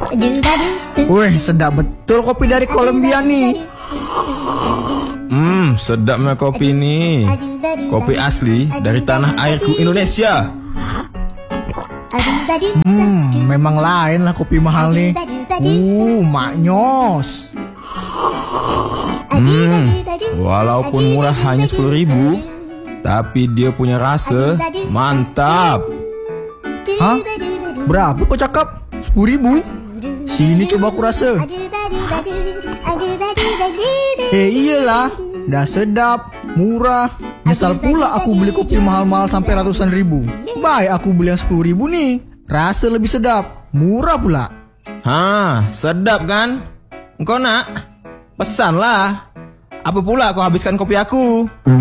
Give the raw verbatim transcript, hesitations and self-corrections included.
Wih, sedap betul kopi dari Kolombia nih. Hmm, sedapnya kopi ini. Kopi asli dari tanah airku Indonesia. Hmm, memang lain lah kopi mahal nih. Uh, maknyos. Hmm, walaupun murah hanya sepuluh ribu, tapi dia punya rasa mantap. Hah? Berapa kau cakap? Sepuluh ribu? Sini coba aku rasa. Eh iyalah, dah sedap, murah. Nyesal pula aku beli kopi mahal-mahal sampai ratusan ribu. Baik aku beli yang sepuluh ribu nih. Rasa lebih sedap, murah pula. Hah, sedap kan? Engkau nak? Pesanlah. Apa pula kau habiskan kopi aku?